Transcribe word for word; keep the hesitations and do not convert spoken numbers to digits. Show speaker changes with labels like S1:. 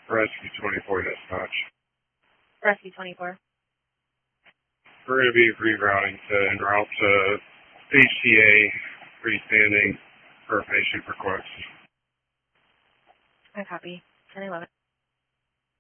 S1: Rescue twenty-four dispatch.
S2: Rescue twenty-four.
S1: We're going to be rerouting to en route to H C A freestanding for a patient request.
S2: I copy. ten eleven.